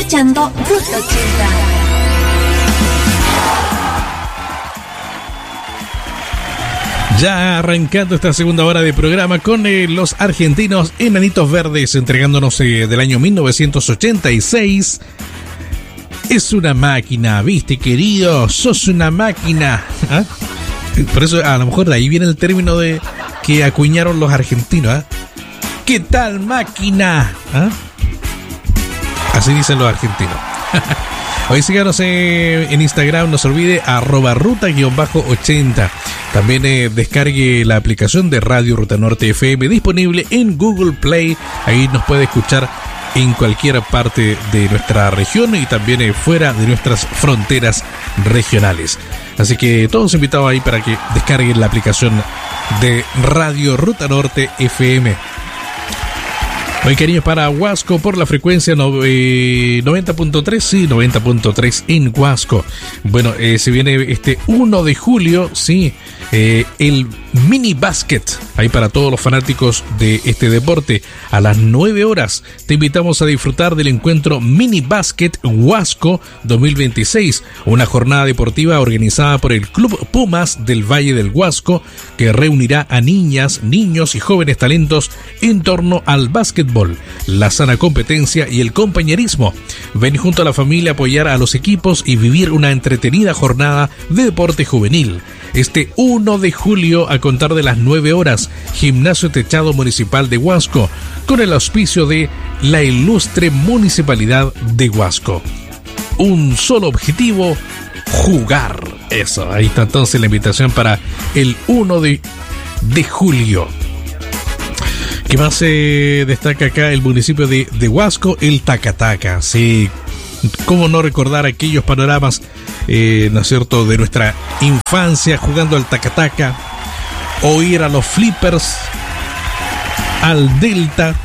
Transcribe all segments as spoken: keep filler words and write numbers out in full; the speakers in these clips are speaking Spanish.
escuchando Ruta ochenta. Ya arrancando esta segunda hora de programa con eh, los argentinos Enanitos Verdes, entregándonos eh, del año mil novecientos ochenta y seis. Es una máquina, ¿viste, querido? Sos una máquina. ¿Ah? Por eso a lo mejor de ahí viene el término de que acuñaron los argentinos. ¿Ah? ¿Qué tal, máquina? ¿Ah? Así dicen los argentinos. Hoy síganos eh, en Instagram, no se olvide, arroba ruta ochenta. También eh, descargue la aplicación de Radio Ruta Norte F M disponible en Google Play. Ahí nos puede escuchar en cualquier parte de nuestra región y también eh, fuera de nuestras fronteras regionales. Así que todos invitados ahí para que descarguen la aplicación de Radio Ruta Norte F M. Hoy cariños para Huasco por la frecuencia noventa punto tres, sí, noventa punto tres en Huasco. Bueno, eh, se viene este uno de julio, sí, eh, el mini basket, ahí para todos los fanáticos de este deporte, a las nueve horas. Te invitamos a disfrutar del encuentro Mini Basket Huasco dos mil veintiséis, una jornada deportiva organizada por el Club Pumas del Valle del Huasco, que reunirá a niñas, niños y jóvenes talentos en torno al básquetbol, la sana competencia y el compañerismo. Ven junto a la familia a apoyar a los equipos y vivir una entretenida jornada de deporte juvenil. Este uno de julio, a contar de las nueve horas, Gimnasio Techado Municipal de Huasco, con el auspicio de la ilustre Municipalidad de Huasco. Un solo objetivo: jugar. Eso, ahí está entonces la invitación para el uno de julio. ¿Qué más se eh, destaca acá? El municipio de, de Huasco, el Tacataca. Sí, cómo no recordar aquellos panoramas, eh, ¿no es cierto?, de nuestra infancia jugando al Tacataca, o ir a los flippers, al Delta,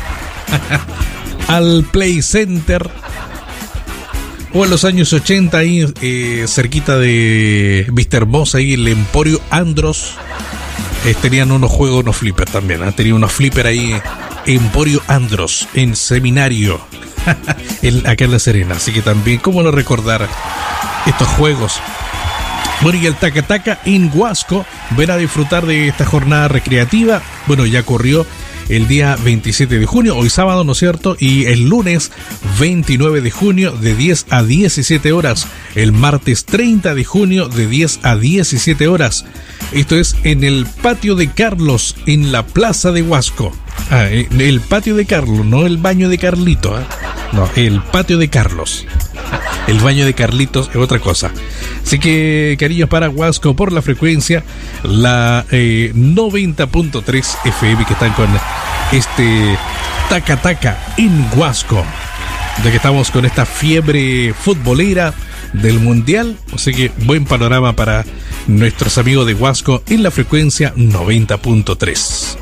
al Play Center, o en los años ochenta ahí eh, cerquita de Vista Hermosa, ahí el Emporio Andros. Eh, tenían unos juegos, unos flippers también, ¿eh? Tenían unos flippers ahí, Emporio Andros, en Seminario, en, acá en La Serena. Así que también, ¿cómo no recordar estos juegos? Bueno, y el Tacataca en Huasco, ven a disfrutar de esta jornada recreativa. Bueno, ya corrió el día veintisiete de junio, hoy sábado, ¿no es cierto? Y el lunes veintinueve de junio de diez a diecisiete horas. El martes treinta de junio de diez a diecisiete horas. Esto es en el patio de Carlos, en la plaza de Huasco. Ah, el patio de Carlos, no el baño de Carlito, ¿eh? No, el patio de Carlos. El baño de Carlitos es otra cosa. Así que cariños para Huasco por la frecuencia, la eh, noventa punto tres F M, que están con este Tacataca en Huasco, ya que estamos con esta fiebre futbolera del mundial. Así que buen panorama para nuestros amigos de Huasco en la frecuencia noventa punto tres.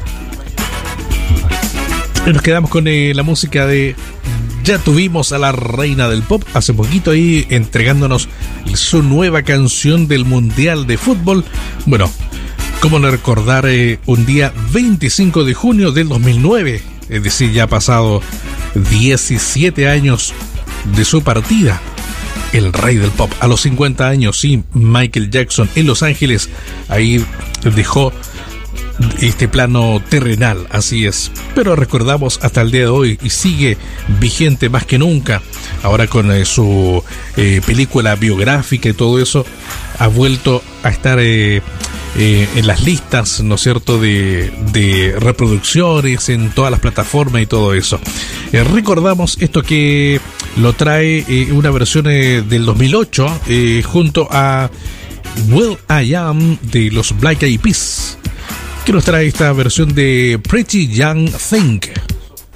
Y nos quedamos con eh, la música de... Ya tuvimos a la reina del pop hace poquito ahí entregándonos su nueva canción del Mundial de Fútbol. Bueno, cómo no recordar eh, un día veinticinco de junio del dos mil nueve, es decir, ya ha pasado diecisiete años de su partida. El rey del pop a los cincuenta años, sí, Michael Jackson en Los Ángeles, ahí dejó este plano terrenal, así es, pero recordamos hasta el día de hoy y sigue vigente más que nunca. Ahora con eh, su eh, película biográfica y todo eso, ha vuelto a estar eh, eh, en las listas, ¿no es cierto?, de, de reproducciones en todas las plataformas y todo eso. Eh, recordamos esto que lo trae eh, una versión eh, del dos mil ocho eh, junto a Will I Am de los Black Eyed Peas, que nos trae esta versión de Pretty Young Thing.